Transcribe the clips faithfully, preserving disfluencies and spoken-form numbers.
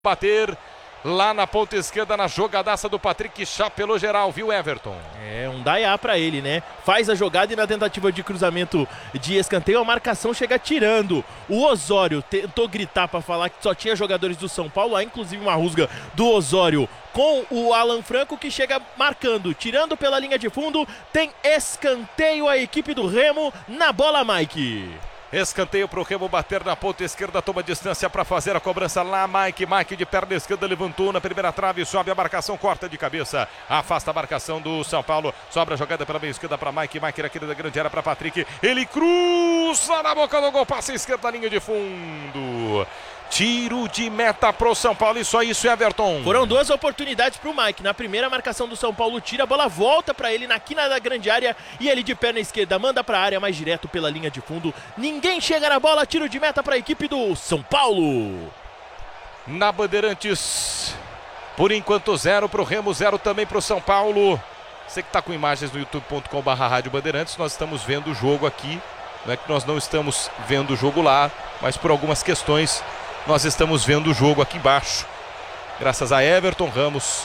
bater lá na ponta esquerda, na jogadaça do Patrick, chapelou geral, viu, Everton? É, um daiá pra ele, né? Faz a jogada e na tentativa de cruzamento de escanteio, a marcação chega tirando. O Osório tentou gritar pra falar que só tinha jogadores do São Paulo, há inclusive uma rusga do Osório com o Alan Franco, que chega marcando, tirando pela linha de fundo. Tem escanteio a equipe do Remo na bola, Mike. Escanteio para o Remo bater na ponta esquerda, toma distância para fazer a cobrança lá, Mike, Mike de perna esquerda, levantou na primeira trave, sobe a marcação, corta de cabeça, afasta a marcação do São Paulo, sobra a jogada pela meia esquerda para Mike, Mike naquele da grande área para Patrick, ele cruza na boca do gol, passa a esquerda, linha de fundo. Tiro de meta pro São Paulo, e só isso, Everton. Foram duas oportunidades pro Mike. Na primeira, a marcação do São Paulo tira, a bola volta para ele na quina da grande área e ele de perna esquerda manda para a área, mais direto pela linha de fundo. Ninguém chega na bola, tiro de meta para a equipe do São Paulo. Na Bandeirantes, por enquanto zero pro Remo, zero também pro São Paulo. Você que tá com imagens no youtube ponto com barra rádio Bandeirantes, nós estamos vendo o jogo aqui. Não é que nós não estamos vendo o jogo lá, mas por algumas questões nós estamos vendo o jogo aqui embaixo, graças a Everton Ramos,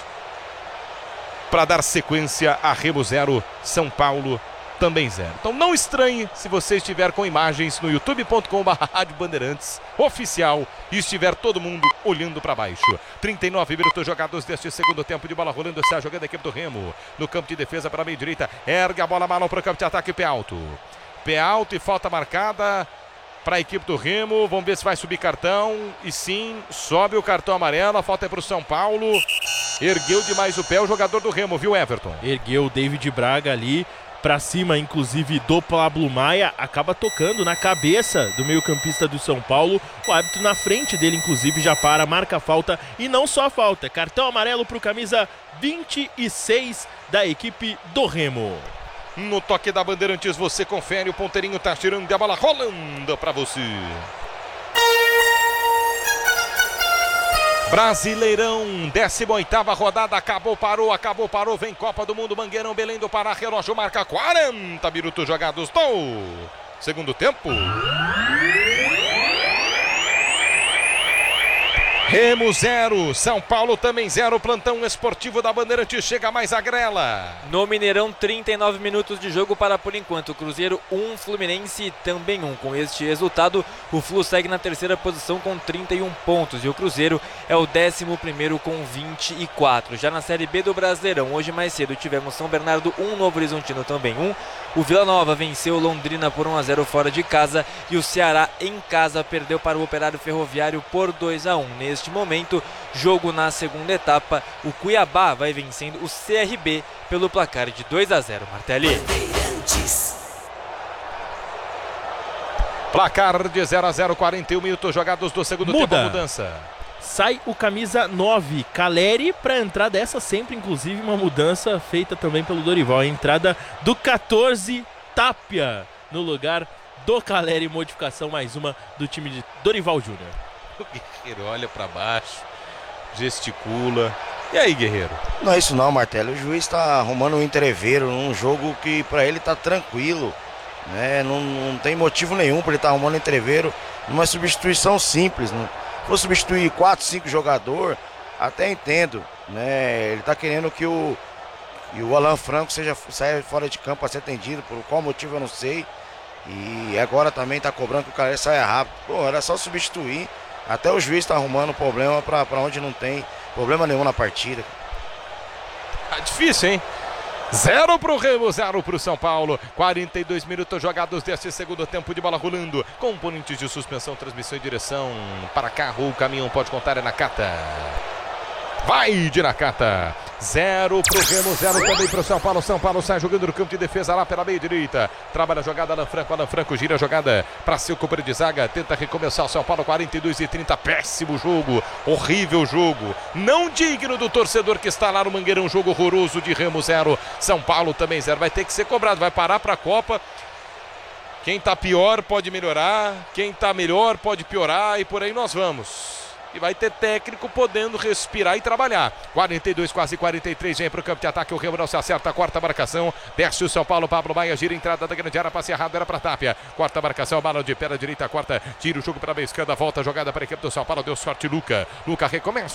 para dar sequência a Remo zero, São Paulo também zero. Então não estranhe se você estiver com imagens no youtube ponto com barra rádio Bandeirantes oficial e estiver todo mundo olhando para baixo. trinta e nove minutos jogados deste segundo tempo, de bola rolando, está jogando a equipe do Remo no campo de defesa para a meia direita, ergue a bola malão para o campo de ataque, pé alto. Pé alto e falta marcada para a equipe do Remo. Vamos ver se vai subir cartão. E sim, sobe o cartão amarelo. A falta é para o São Paulo. Ergueu demais o pé o jogador do Remo, viu, Everton? Ergueu o David Braga ali para cima, inclusive do Pablo Maia. Acaba tocando na cabeça do meio-campista do São Paulo. O árbitro na frente dele, inclusive, já para, marca a falta. E não só a falta, cartão amarelo para o camisa vinte e seis da equipe do Remo. No toque da Bandeirantes, você confere, o ponteirinho tá tirando a bola rolando para você. Brasileirão, décima oitava rodada, acabou, parou, acabou, parou, vem Copa do Mundo, Mangueirão, Belém do Pará, relógio marca quarenta minutos jogados do segundo tempo. Remo zero, São Paulo também zero, plantão esportivo da Bandeirante, chega mais a grela. No Mineirão, trinta e nove minutos de jogo para por enquanto, Cruzeiro um, Fluminense também um. Com este resultado, o Flu segue na terceira posição com trinta e um pontos e o Cruzeiro é o décimo primeiro com vinte e quatro. Já na Série B do Brasileirão, hoje mais cedo tivemos São Bernardo um, Novo Horizontino também um. O Vila Nova venceu Londrina por um a zero fora de casa e o Ceará em casa perdeu para o Operário Ferroviário por dois a um. Neste momento, jogo na segunda etapa, o Cuiabá vai vencendo o C R B pelo placar de dois a zero. Martelli. Placar de zero a zero, quarenta e um minutos jogados do segundo Muda. tempo, a mudança. Sai o camisa nove, Caleri, para entrar dessa sempre, inclusive uma mudança feita também pelo Dorival. A entrada do quatorze, Tapia, no lugar do Caleri, modificação mais uma do time de Dorival Júnior. O Guerreiro olha para baixo, gesticula. E aí, Guerreiro? Não é isso não, Martelo. O juiz está arrumando um entreveiro num jogo que para ele tá tranquilo, né? Não, não tem motivo nenhum para ele estar tá arrumando entreveiro numa substituição simples. Não. Se for substituir quatro, cinco jogadores, até entendo, né? Ele está querendo que o, que o Alan Franco seja, saia fora de campo para ser atendido, por qual motivo eu não sei. E agora também está cobrando que o cara saia rápido. Pô, era só substituir. Até o juiz está arrumando problema para onde não tem problema nenhum na partida. Tá difícil, hein? Zero pro Remo, zero pro São Paulo. quarenta e dois minutos jogados deste segundo tempo, de bola rolando. Componentes de suspensão, transmissão e direção. Para carro, o caminhão pode contar, é Nakata. Vai de Nakata. Zero pro Remo, zero também pro São Paulo. São Paulo sai jogando no campo de defesa lá pela meia direita. Trabalha a jogada, Alan Franco. Alan Franco gira a jogada para seu companheiro de zaga. Tenta recomeçar o São Paulo, quarenta e dois e trinta. Péssimo jogo, horrível jogo. Não digno do torcedor que está lá no Mangueirão. Jogo horroroso de Remo zero. São Paulo também zero. Vai ter que ser cobrado, vai parar para a Copa. Quem tá pior pode melhorar. Quem tá melhor pode piorar. E por aí nós vamos. E vai ter técnico podendo respirar e trabalhar. quarenta e dois, quase quarenta e três, vem para o campo de ataque. O Remo não se acerta, corta a marcação. Desce o São Paulo, Pablo Maia gira a entrada da grande área. Passe errado, era para Tapia. Corta a marcação, bala de pé da direita, corta. Tira o jogo para a esquerda, volta a jogada para a equipe do São Paulo. Deu sorte, Luca. Luca recomeça.